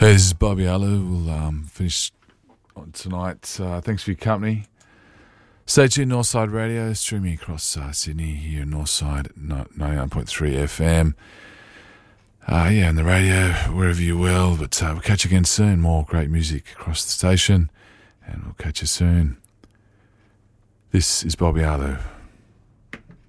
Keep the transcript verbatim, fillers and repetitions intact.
This is Bobby Allu. We'll um, finish on tonight. Uh, thanks for your company. Stay tuned, Northside Radio, streaming across uh, Sydney here in Northside, ninety-nine point three F M. Uh, yeah, on the radio, wherever you will. But uh, we'll catch you again soon. More great music across the station. And we'll catch you soon. This is Bobby Allu.